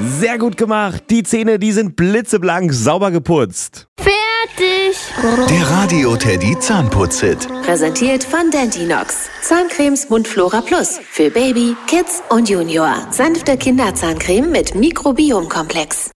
Sehr gut gemacht. Die Zähne, die sind blitzeblank, sauber geputzt. Fertig. Der Radio-Teddy Zahnputz-Hit. Präsentiert von Dentinox. Zahncremes Mundflora Plus. Für Baby, Kids und Junior. Sanfte Kinderzahncreme mit Mikrobiomkomplex.